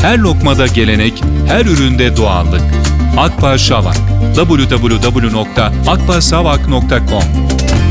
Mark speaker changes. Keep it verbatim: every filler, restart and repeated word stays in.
Speaker 1: Her lokmada gelenek, her üründe doğallık. Akbar Şavak. double-u double-u double-u nokta akbarsavak nokta com